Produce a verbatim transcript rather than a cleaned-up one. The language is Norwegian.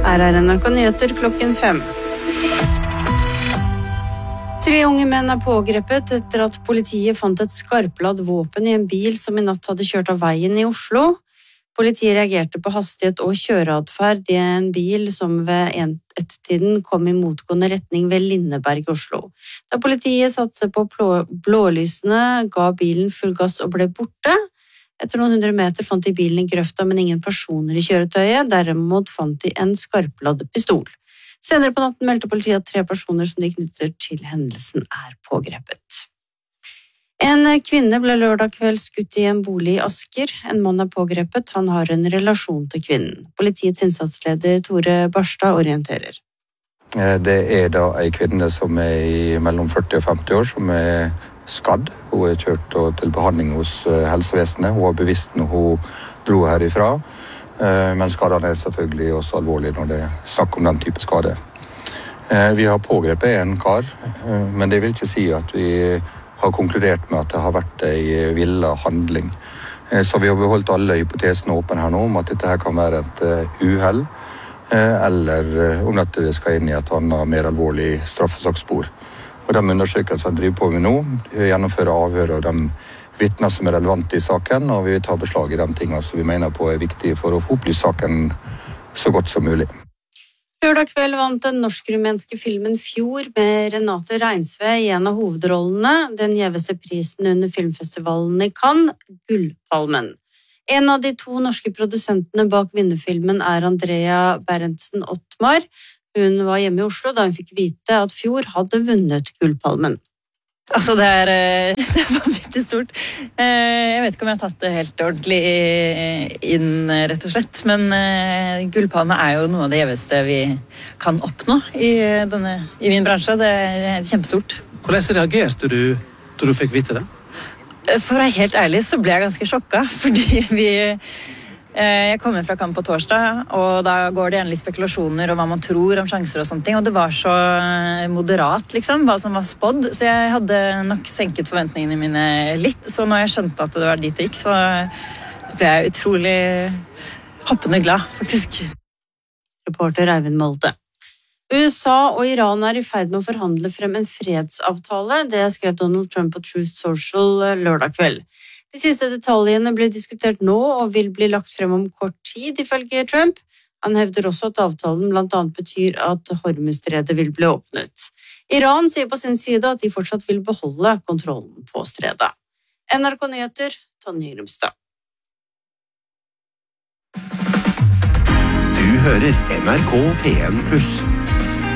Her er N R K Nyheter klokken fem. Tre unge menn er pågrepet etter at politiet fant et skarpladd våpen i en bil som i natt hadde kjørt av veien i Oslo. Politiet reagerte på hastighet og kjøreatferd i en bil som ved ett-tiden kom i motgående retning ved Lindeberg, Oslo. Da politiet satte på blålysene, ga bilen full gass og ble borte. Etter noen hundre meter fant de bilen i grøfta, men ingen personer i kjøretøyet. Derimot fant de en skarpladd pistol. Senere på natten meldte politiet at tre personer som de knytter til hendelsen er pågrepet. En kvinne ble lørdag kveld skutt i en bolig i Asker. En mann er pågrepet, han har en relasjon til kvinnen. Politiets innsatsleder Tore Barstad orienterer. Det er da en kvinne som er i mellom førti og femti år, som er skadd. Hun er kjørt til behandling hos helsevesenet. Hun var bevisst når hun dro herifra. Men skadene er selvfølgelig også alvorlige når det er snakk om den type skade. Vi har pågrepet en kar, men det vil ikke si at vi har konkludert med at det har vært en villet handling. Så vi har beholdt alle hypotesene åpne her nå om at dette her kan være et uhell, eller om at det skal inn i et annet mer alvorlig straffesaksspor. Og de undersøkelsene driver på med nå, gjennomfører avhør av de vitner som er relevante i saken, og vi tar beslag i de tingene som vi mener på er viktige for å få opplyst saken så godt som mulig. Lørdag kveld vant den norsk-rumenske filmen Fjord med Renate Reinsve i en av hovedrollene, den gjeveste prisen under filmfestivalen i Cannes, Gullpalmen. En av de to norske produsentene bak vinnerfilmen er Andrea Berntsen Ottmar. Hun var hjemme i Oslo da hun fikk vite at Fjord hadde vunnet Gullpalmen. Altså, det er, det er vanvittig stort. Jeg vet ikke om jeg har tatt det helt ordentlig inn, rett og slett. Men Gullpalme er jo noe av det gjeveste vi kan oppnå i, denne, i min bransje. Det er kjempestort. Hvordan reagerte du da du fikk vite det? For å være helt ærlig så ble jeg ganske sjokka, fordi vi... Jeg kommer fra Cannes på torsdag, og da går det igjen litt spekulasjoner om hva man tror om sjanser og sånne ting, og det var så moderat, liksom, hva som var spådd, så jeg hadde nok senket forventningene mine litt, så når jeg skjønte at det var dit det gikk, så ble jeg utrolig hoppende glad, faktisk. Reporter Eivind Molde. U S A og Iran er i ferd med å forhandle frem en fredsavtale, det skrev Donald Trump på Truth Social lørdag kveld. De siste detaljene ble diskutert nå og vil bli lagt frem om kort tid, ifølge Trump. Han hevder også at avtalen blant annet betyr at Hormuzstredet vil bli åpnet. Iran sier på sin side at de fortsatt vil beholde kontrollen på stredet. N R K Nyheter, Tonje Grimstad. Du hører N R K P en pluss.